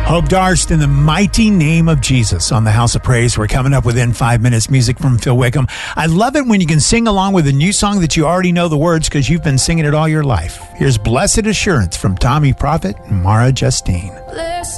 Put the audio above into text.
Hope Darst in the mighty name of Jesus on the House of Praise. We're coming up within 5 minutes. Music from Phil Wickham. I love it when you can sing along with a new song that you already know the words because you've been singing it all your life. Here's Blessed Assurance from Tommy Prophet and Mara Justine.